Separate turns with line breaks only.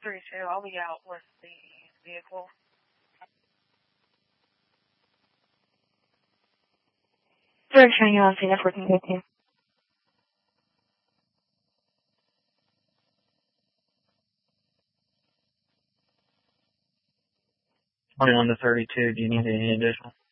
32. I'll be out with the vehicle.
31, you're on scene. That's working with you.
On to 32. Do you need any additional?